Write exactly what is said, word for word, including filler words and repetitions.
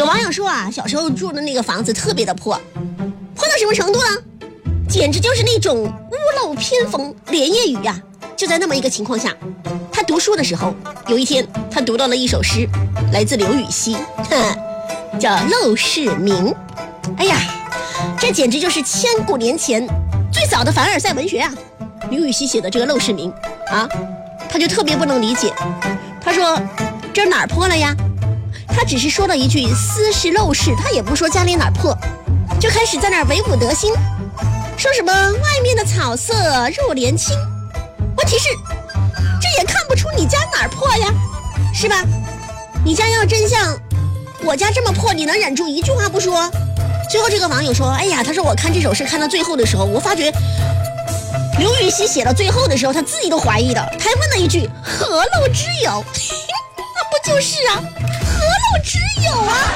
有网友说啊，小时候住的那个房子特别的破，破到什么程度呢？简直就是那种屋漏偏逢连夜雨呀、啊！就在那么一个情况下，他读书的时候，有一天他读到了一首诗，来自刘禹锡，叫《陋室铭》。哎呀，这简直就是千古年前最早的凡尔赛文学啊！刘禹锡写的这个《陋室铭》啊，他就特别不能理解。他说：“这哪儿破了呀？”他只是说了一句“斯是陋室”，他也不说家里哪儿破，就开始在那儿唯吾德馨，说什么外面的草色入帘青。问题是，这也看不出你家哪儿破呀，是吧？你家要真像我家这么破，你能忍住一句话不说？最后这个网友说：“哎呀，他说我看这首诗看到最后的时候，我发觉刘禹锡写到最后的时候，他自己都怀疑了，他还问了一句何陋之有？那不就是啊，何陋之有啊？”